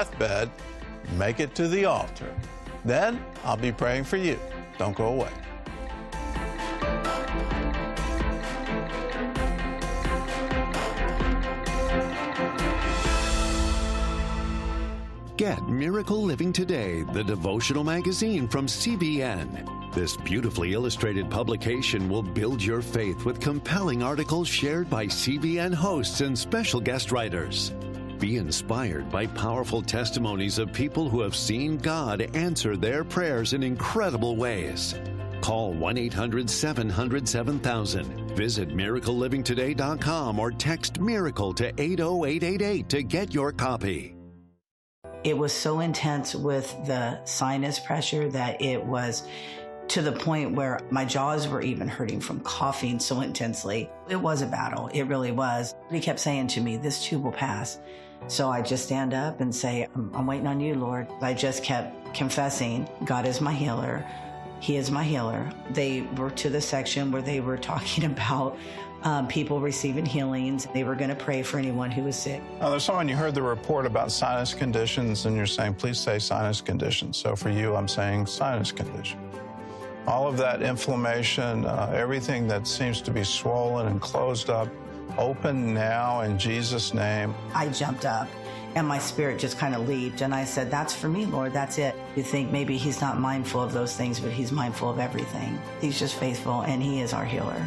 deathbed, make it to the altar. Then I'll be praying for you. Don't go away. Get Miracle Living Today, the devotional magazine from CBN. This beautifully illustrated publication will build your faith with compelling articles shared by CBN hosts and special guest writers. Be inspired by powerful testimonies of people who have seen God answer their prayers in incredible ways. Call 1-800-700-7000. Visit miraclelivingtoday.com or text MIRACLE to 80888 to get your copy. It was so intense with the sinus pressure that it was to the point where my jaws were even hurting from coughing so intensely. It was a battle. It really was. He kept saying to me, this too will pass. So I just stand up and say, I'm waiting on you, Lord. I just kept confessing, God is my healer. He is my healer. They were to the section where they were talking about people receiving healings. They were going to pray for anyone who was sick. Now, there's someone, you heard the report about sinus conditions, and you're saying, please say sinus conditions. So for you, I'm saying sinus condition. All of that inflammation, everything that seems to be swollen and closed up, open now in Jesus' name. I jumped up and my spirit just kind of leaped, and I said, that's for me, Lord, that's it. You think maybe he's not mindful of those things, but he's mindful of everything. He's just faithful, and he is our healer.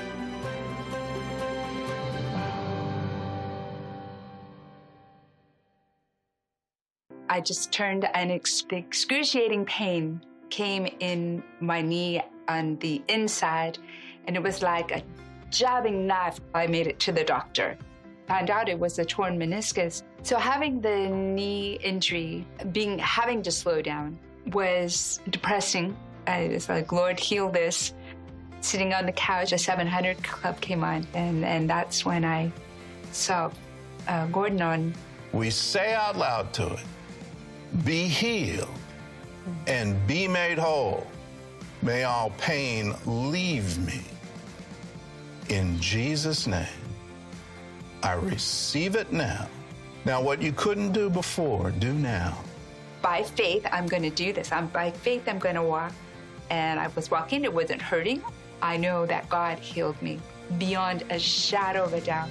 I just turned, and excruciating pain came in my knee on the inside, and it was like a jabbing knife. I made it to the doctor. Found out it was a torn meniscus. So having the knee injury, having to slow down, was depressing. I was like, Lord, heal this. Sitting on the couch, a 700 Club came on, and that's when I saw Gordon on. We say out loud to it, be healed and be made whole. May all pain leave me. In Jesus' name, I receive it now. Now, what you couldn't do before, do now. By faith, I'm going to do this. By faith, I'm going to walk. And I was walking. It wasn't hurting. I know that God healed me beyond a shadow of a doubt.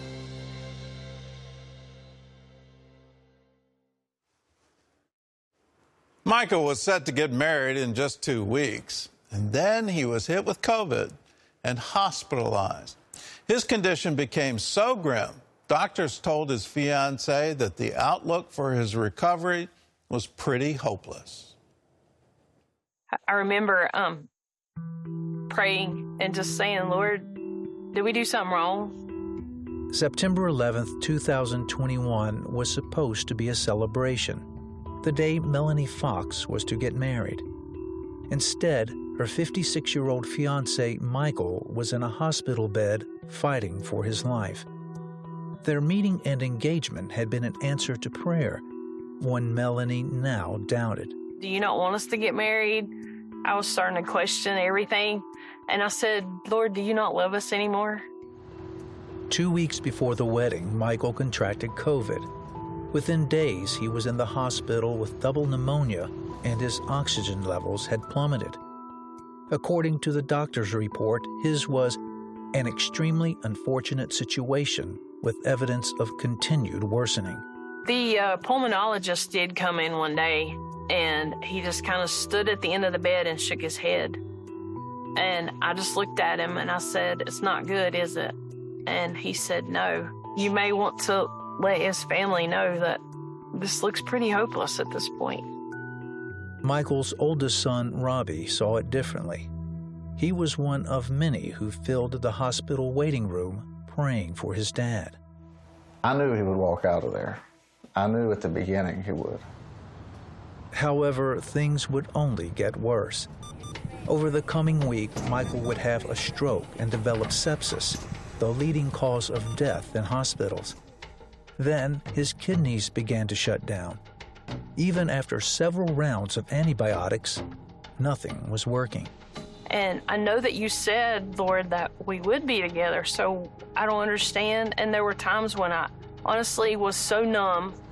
Michael was set to get married in just 2 weeks, and then he was hit with COVID and hospitalized. His condition became so grim, doctors told his fiancée that the outlook for his recovery was pretty hopeless. I remember praying and just saying, Lord, did we do something wrong? September 11th, 2021 was supposed to be a celebration, the day Melanie Fox was to get married. Instead, her 56-year-old fiancé, Michael, was in a hospital bed fighting for his life. Their meeting and engagement had been an answer to prayer, one Melanie now doubted. Do you not want us to get married? I was starting to question everything. And I said, Lord, do you not love us anymore? 2 weeks before the wedding, Michael contracted COVID. Within days, he was in the hospital with double pneumonia, and his oxygen levels had plummeted. According to the doctor's report, his was an extremely unfortunate situation with evidence of continued worsening. The pulmonologist did come in one day, and he just kind of stood at the end of the bed and shook his head. And I just looked at him and I said, it's not good, is it? And he said, no. You may want to let his family know that this looks pretty hopeless at this point. Michael's oldest son, Robbie, saw it differently. He was one of many who filled the hospital waiting room praying for his dad. I knew he would walk out of there. I knew at the beginning he would. However, things would only get worse. Over the coming week, Michael would have a stroke and develop sepsis, the leading cause of death in hospitals. Then his kidneys began to shut down. Even after several rounds of antibiotics, nothing was working. And I know that you said, Lord, that we would be together, so I don't understand. And there were times when I honestly was so numb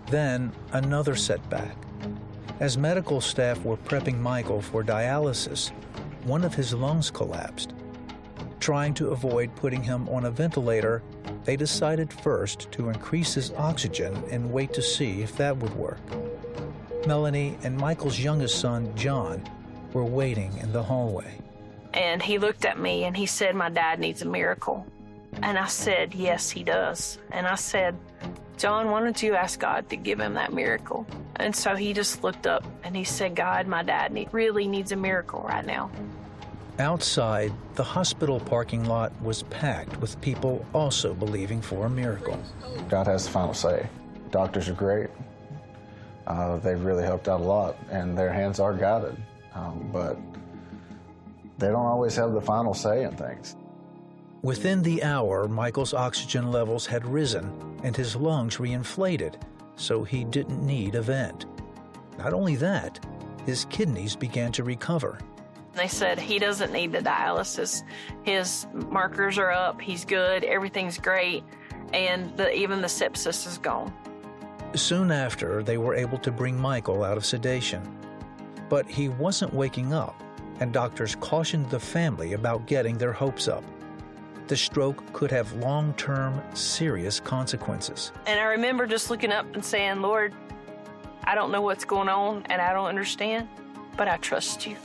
Then another setback. As medical staff were prepping Michael for dialysis, one of his lungs collapsed. Trying to avoid putting him on a ventilator, they decided first to increase his oxygen and wait to see if that would work. Melanie and Michael's youngest son, John, were waiting in the hallway. And he looked at me and he said, "My dad needs a miracle." And I said, "Yes, he does." And I said, "John, why don't you ask God to give him that miracle?" And so he just looked up and he said, "God, my dad really needs a miracle right now." Outside, the hospital parking lot was packed with people also believing for a miracle. God has the final say. Doctors are great. They've really helped out a lot, and their hands are guided. But they don't always have the final say in things. Within the hour, Michael's oxygen levels had risen and his lungs reinflated, so he didn't need a vent. Not only that, his kidneys began to recover. They said he doesn't need the dialysis. His markers are up, he's good, everything's great, and even the sepsis is gone. Soon after, they were able to bring Michael out of sedation. But he wasn't waking up, and doctors cautioned the family about getting their hopes up. The stroke could have long-term, serious consequences. And I remember just looking up and saying, "Lord, I don't know what's going on, and I don't understand, but I trust you."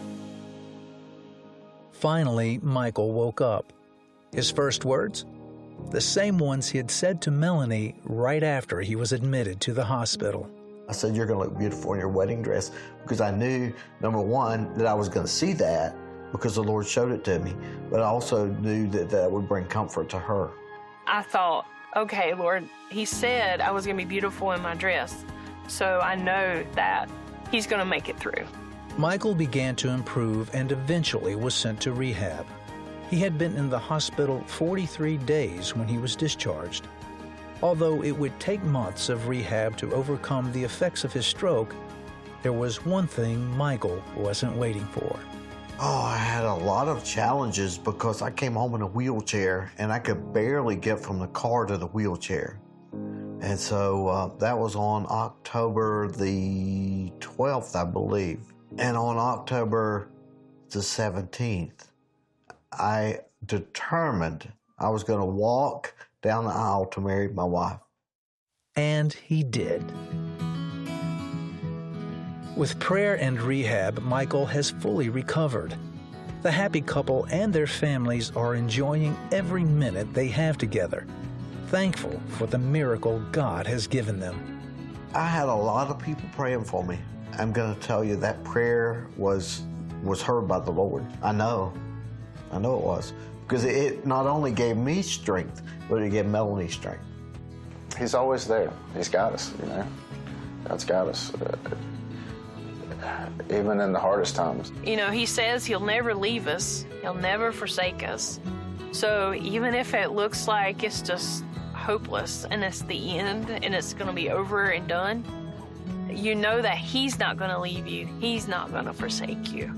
Finally, Michael woke up. His first words? The same ones he had said to Melanie right after he was admitted to the hospital. I said, "You're going to look beautiful in your wedding dress," because I knew, number one, that I was going to see that because the Lord showed it to me, but I also knew that that would bring comfort to her. I thought, okay, Lord, he said I was going to be beautiful in my dress, so I know that he's going to make it through. Michael began to improve and eventually was sent to rehab. He had been in the hospital 43 days when he was discharged. Although it would take months of rehab to overcome the effects of his stroke, there was one thing Michael wasn't waiting for. Oh, I had a lot of challenges because I came home in a wheelchair and I could barely get from the car to the wheelchair. And so that was on October the 12th, I believe. And on October the 17th, I determined I was going to walk down the aisle to marry my wife. And he did. With prayer and rehab, Michael has fully recovered. The happy couple and their families are enjoying every minute they have together, thankful for the miracle God has given them. I had a lot of people praying for me. I'm going to tell you that prayer was heard by the Lord. I know it was. Because it not only gave me strength, but it gave Melanie strength. He's always there. He's got us, you know. God's got us. Even in the hardest times. You know, he says he'll never leave us. He'll never forsake us. So even if it looks like it's just hopeless and it's the end and it's going to be over and done, you know that he's not going to leave you. He's not going to forsake you.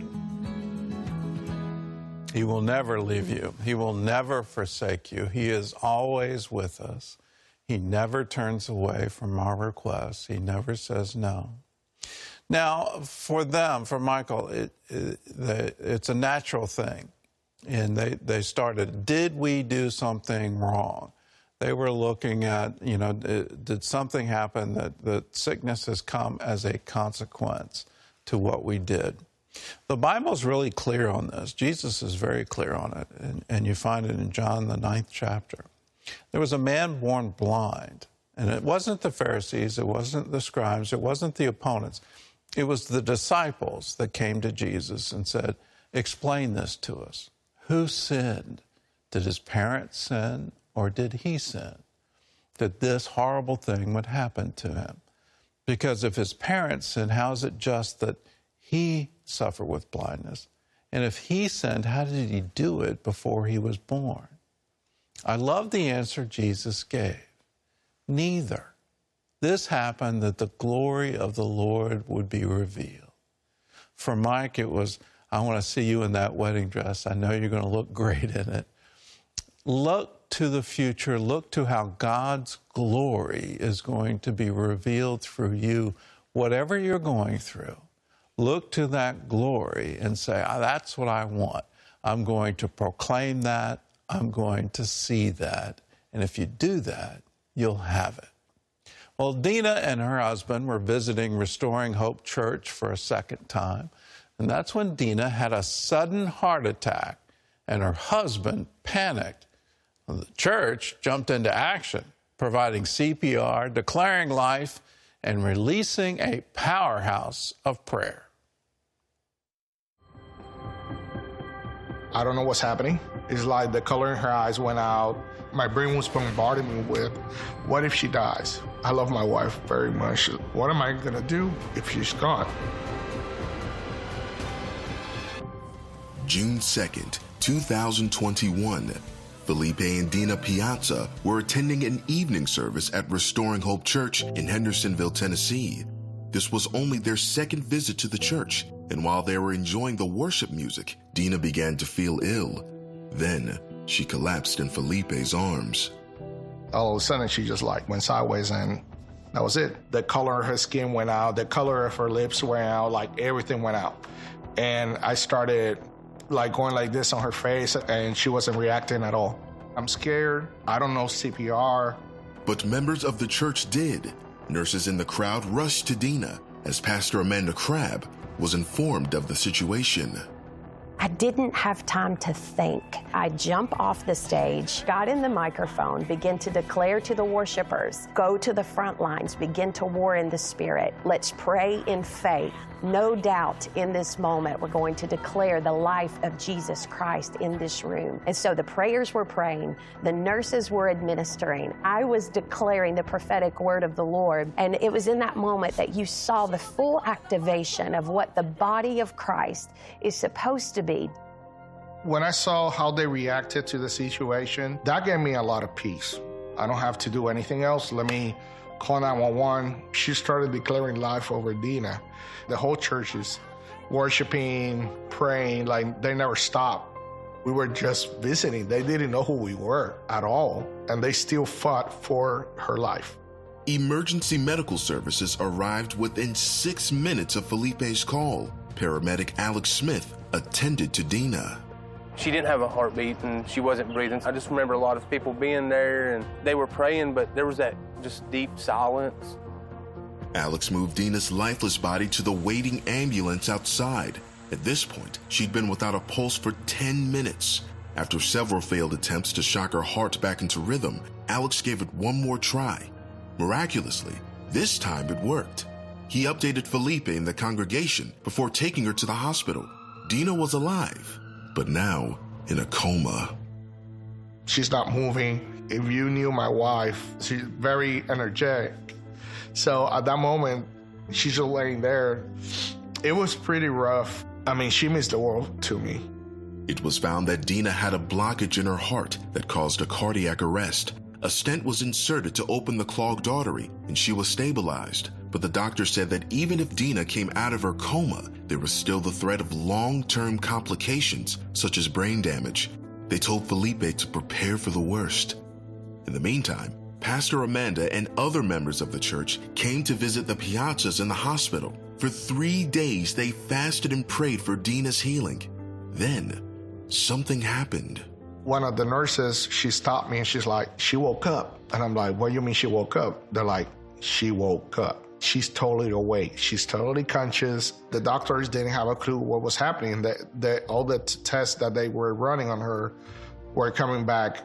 He will never leave you. He will never forsake you. He is always with us. He never turns away from our requests. He never says no. Now, for Michael, it's a natural thing. And they started, did we do something wrong? They were looking at, did something happen that sickness has come as a consequence to what we did? The Bible's really clear on this. Jesus is very clear on it, and you find it in John, the 9th chapter. There was a man born blind, and it wasn't the Pharisees, it wasn't the scribes, it wasn't the opponents. It was the disciples that came to Jesus and said, explain this to us. Who sinned? Did his parents sin, or did he sin? That this horrible thing would happen to him. Because if his parents sinned, how is it just that he suffered with blindness? And if he sinned, how did he do it before he was born? I love the answer Jesus gave. Neither. This happened that the glory of the Lord would be revealed. For Mike, it was, I want to see you in that wedding dress. I know you're going to look great in it. Look look to the future, look to how God's glory is going to be revealed through you, whatever you're going through. Look to that glory and say, that's what I want. I'm going to proclaim that. I'm going to see that. And if you do that, you'll have it. Well, Dina and her husband were visiting Restoring Hope Church for a second time. And that's when Dina had a sudden heart attack and her husband panicked. The church jumped into action, providing CPR, declaring life, and releasing a powerhouse of prayer. I don't know what's happening. It's like the color in her eyes went out. My brain was bombarding me with, what if she dies? I love my wife very much. What am I gonna do if she's gone? June 2nd, 2021. Felipe and Dina Piazza were attending an evening service at Restoring Hope Church in Hendersonville, Tennessee. This was only their second visit to the church, and while they were enjoying the worship music, Dina began to feel ill. Then, she collapsed in Felipe's arms. All of a sudden, she just went sideways, and that was it. The color of her skin went out, the color of her lips went out, everything went out. And I started going like this on her face, and she wasn't reacting at all. I'm scared. I don't know CPR. But members of the church did. Nurses in the crowd rushed to Dina as Pastor Amanda Crabb was informed of the situation. I didn't have time to think. I jumped off the stage, got in the microphone, began to declare to the worshipers, go to the front lines, begin to war in the Spirit. Let's pray in faith. No doubt in this moment, we're going to declare the life of Jesus Christ in this room. And so the prayers were praying, the nurses were administering. I was declaring the prophetic word of the Lord. And it was in that moment that you saw the full activation of what the body of Christ is supposed to be. When I saw how they reacted to the situation, that gave me a lot of peace. I don't have to do anything else. Let me call 911. She started declaring life over Dina. The whole church is worshiping, praying, they never stopped. We were just visiting. They didn't know who we were at all, and they still fought for her life. Emergency medical services arrived within 6 minutes of Felipe's call. Paramedic Alex Smith attended to Dina. She didn't have a heartbeat and she wasn't breathing. I just remember a lot of people being there and they were praying, but there was that just deep silence. Alex moved Dina's lifeless body to the waiting ambulance outside. At this point, she'd been without a pulse for 10 minutes. After several failed attempts to shock her heart back into rhythm, Alex gave it one more try. Miraculously, this time it worked. He updated Felipe in the congregation before taking her to the hospital. Dina was alive, but now in a coma. She's not moving. If you knew my wife, she's very energetic. So at that moment, she's just laying there. It was pretty rough. She means the world to me. It was found that Dina had a blockage in her heart that caused a cardiac arrest. A stent was inserted to open the clogged artery, and she was stabilized. But the doctor said that even if Dina came out of her coma, there was still the threat of long-term complications, such as brain damage. They told Felipe to prepare for the worst. In the meantime, Pastor Amanda and other members of the church came to visit the Piazzas in the hospital. For 3 days, they fasted and prayed for Dina's healing. Then, something happened. One of the nurses, she stopped me and she's like, she woke up. And I'm like, what do you mean she woke up? They're like, she woke up. She's totally awake. She's totally conscious. The doctors didn't have a clue what was happening. All the tests that they were running on her were coming back,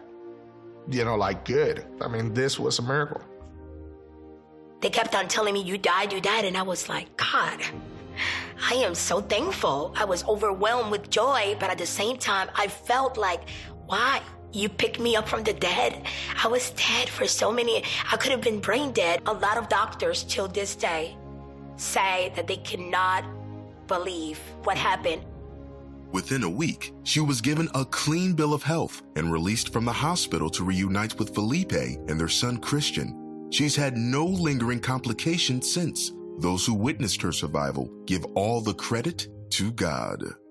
good. This was a miracle. They kept on telling me, you died. And I was like, God, I am so thankful. I was overwhelmed with joy, but at the same time, I felt like, why? You picked me up from the dead. I was dead for I could have been brain dead. A lot of doctors till this day say that they cannot believe what happened. Within a week, she was given a clean bill of health and released from the hospital to reunite with Felipe and their son Christian. She's had no lingering complications since. Those who witnessed her survival give all the credit to God.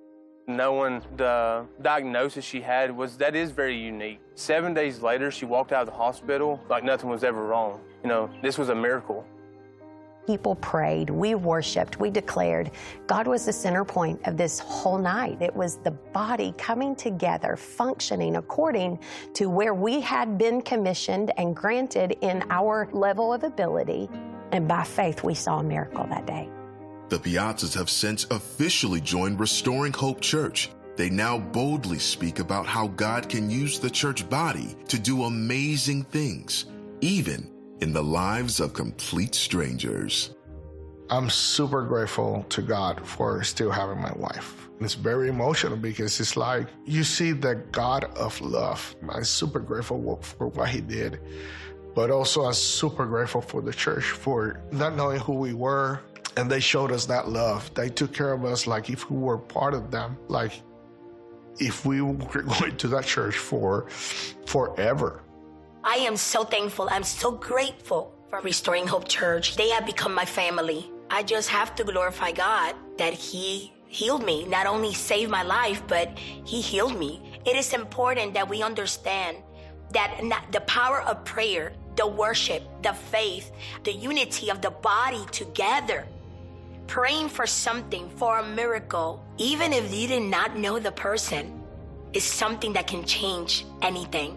Knowing the diagnosis she had that is very unique. 7 days later, she walked out of the hospital like nothing was ever wrong. This was a miracle. People prayed, we worshiped, we declared. God was the center point of this whole night. It was the body coming together, functioning according to where we had been commissioned and granted in our level of ability. And by faith, we saw a miracle that day. The Piazzas have since officially joined Restoring Hope Church. They now boldly speak about how God can use the church body to do amazing things, even in the lives of complete strangers. I'm super grateful to God for still having my wife. It's very emotional because it's like you see the God of love. I'm super grateful for what he did, but also I'm super grateful for the church for not knowing who we were, and they showed us that love. They took care of us like if we were part of them, like if we were going to that church for forever. I am so thankful. I'm so grateful for Restoring Hope Church. They have become my family. I just have to glorify God that he healed me, not only saved my life, but he healed me. It is important that we understand that the power of prayer, the worship, the faith, the unity of the body together, praying for something, for a miracle, even if you did not know the person, is something that can change anything.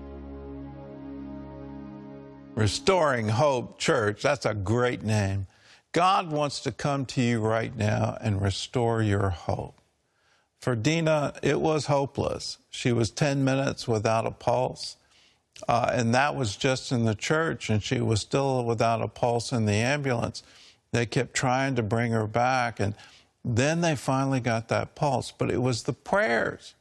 Restoring Hope Church, that's a great name. God wants to come to you right now and restore your hope. For Dina, it was hopeless. She was 10 minutes without a pulse, and that was just in the church, and she was still without a pulse in the ambulance. They kept trying to bring her back, and then they finally got that pulse. But it was the prayers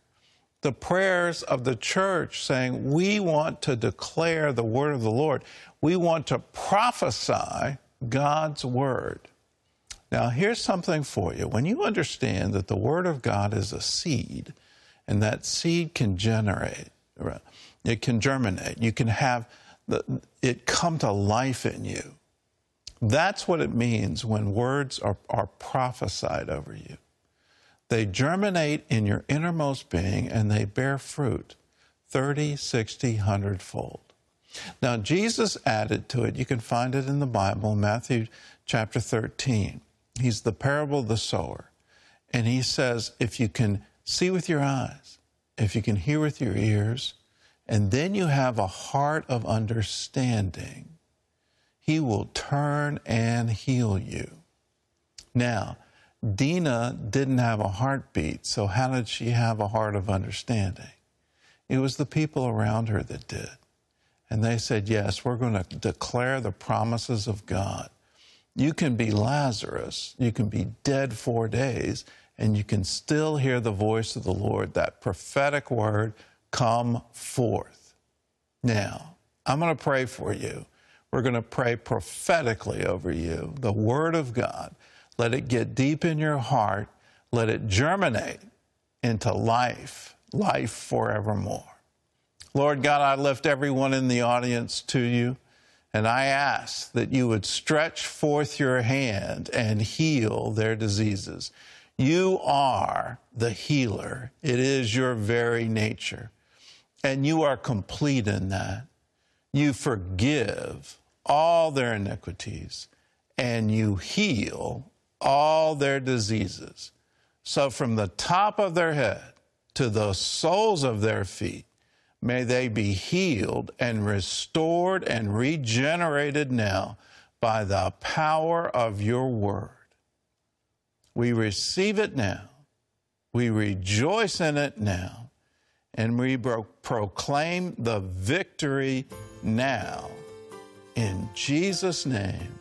of the church saying, we want to declare the word of the Lord. We want to prophesy God's word. Now, here's something for you. When you understand that the word of God is a seed, and that seed can generate, it can germinate, you can have it come to life in you. That's what it means when words are prophesied over you. They germinate in your innermost being, and they bear fruit 30, 60, 100-fold. Now, Jesus added to it, you can find it in the Bible, Matthew chapter 13. He's the parable of the sower. And he says, if you can see with your eyes, if you can hear with your ears, and then you have a heart of understanding, he will turn and heal you. Now, Dina didn't have a heartbeat, so how did she have a heart of understanding? It was the people around her that did. And they said, yes, we're going to declare the promises of God. You can be Lazarus, you can be dead 4 days, and you can still hear the voice of the Lord, that prophetic word, come forth. Now, I'm going to pray for you. We're going to pray prophetically over you, the word of God. Let it get deep in your heart. Let it germinate into life, life forevermore. Lord God, I lift everyone in the audience to you, and I ask that you would stretch forth your hand and heal their diseases. You are the healer. It is your very nature, and you are complete in that. You forgive all their iniquities, and you heal all their diseases. So from the top of their head to the soles of their feet, may they be healed and restored and regenerated now by the power of your word. We receive it now. We rejoice in it now. And we proclaim the victory now. In Jesus' name,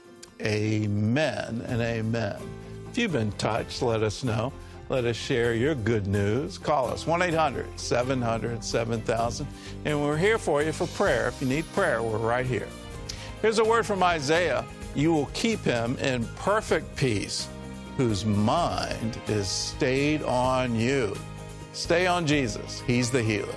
amen and amen. If you've been touched, let us know. Let us share your good news. Call us 1-800-700-7000. And we're here for you for prayer. If you need prayer, we're right here. Here's a word from Isaiah. You will keep him in perfect peace, whose mind is stayed on you. Stay on Jesus. He's the healer.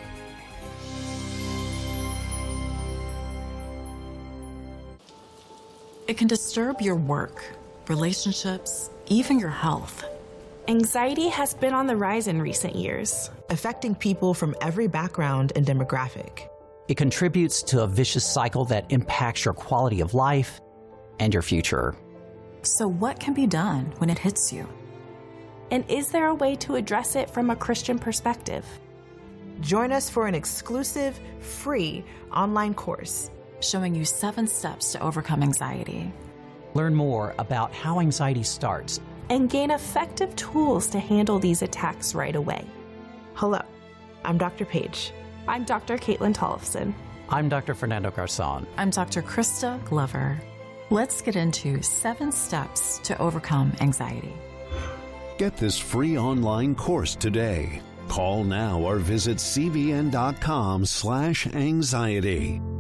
It can disturb your work, relationships, even your health. Anxiety has been on the rise in recent years, affecting people from every background and demographic. It contributes to a vicious cycle that impacts your quality of life and your future. So what can be done when it hits you? And is there a way to address it from a Christian perspective? Join us for an exclusive, free online course showing you 7 steps to overcome anxiety. Learn more about how anxiety starts and gain effective tools to handle these attacks right away. Hello, I'm Dr. Paige. I'm Dr. Caitlin Tollefson. I'm Dr. Fernando Garzon. I'm Dr. Krista Glover. Let's get into 7 steps to overcome anxiety. Get this free online course today. Call now or visit cbn.com/anxiety.